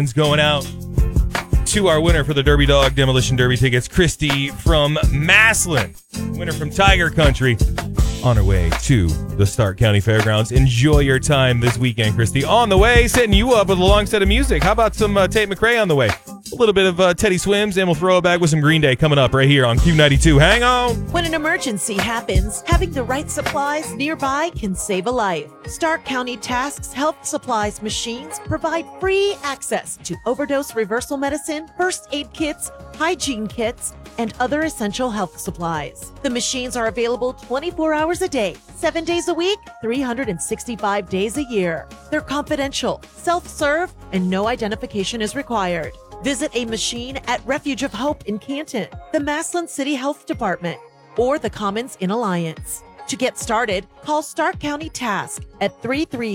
Going out to our winner for the Derby Dog Demolition Derby tickets, Christy from Massillon. Winner from Tiger Country. On her way to the Stark County Fairgrounds. Enjoy your time this weekend, Christy. On the way, setting you up with a long set of music. How about some Tate McRae on the way? A little bit of Teddy Swims, and we'll throw it back with some Green Day coming up right here on Q92. Hang on. When an emergency happens, having the right supplies nearby can save a life. Stark County Tasks Health Supplies machines provide free access to overdose reversal medicine, first aid kits, hygiene kits, and other essential health supplies. The machines are available 24 hours a day, 7 days a week, 365 days a year. They're confidential, self-serve, and no identification is required. Visit a machine at Refuge of Hope in Canton, the Massillon City Health Department, or the Commons in Alliance. To get started, call Stark County Task at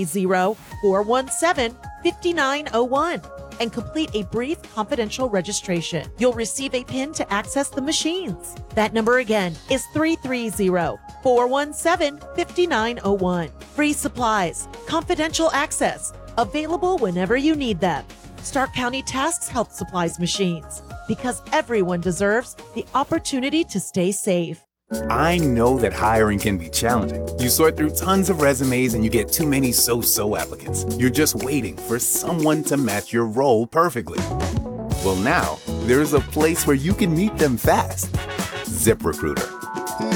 330-417-5901 and complete a brief confidential registration. You'll receive a PIN to access the machines. That number again is 330-417-5901. Free supplies, confidential access, available whenever you need them. Stark County Tasks Health Supplies machines, because everyone deserves the opportunity to stay safe. I know that hiring can be challenging. You sort through tons of resumes and you get too many so-so applicants. You're just waiting for someone to match your role perfectly. Well, now there's a place where you can meet them fast. ZipRecruiter.